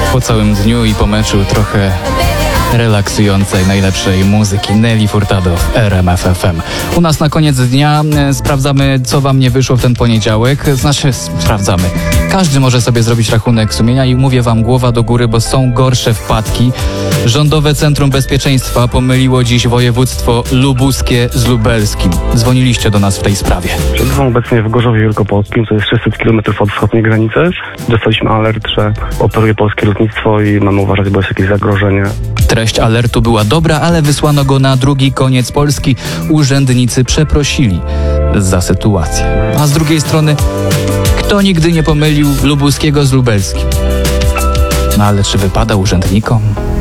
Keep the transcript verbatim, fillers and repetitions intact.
po całym dniu i po meczu trochę relaksującej, najlepszej muzyki. Nelly Furtado w R M F F M. U nas na koniec dnia e, sprawdzamy, co wam nie wyszło w ten poniedziałek. Znaczy, sprawdzamy. Każdy może sobie zrobić rachunek sumienia i mówię wam głowa do góry, bo są gorsze wpadki. Rządowe Centrum Bezpieczeństwa pomyliło dziś województwo lubuskie z lubelskim. Dzwoniliście do nas w tej sprawie. Przebywam obecnie w Gorzowie Wielkopolskim, to jest sześćset kilometrów od wschodniej granicy. Dostaliśmy alert, że operuje polskie lotnictwo i mamy uważać, bo jest jakieś zagrożenie. Treść alertu była dobra, ale wysłano go na drugi koniec Polski. Urzędnicy przeprosili za sytuację. A z drugiej strony, kto nigdy nie pomylił lubuskiego z lubelskim? No ale czy wypada urzędnikom?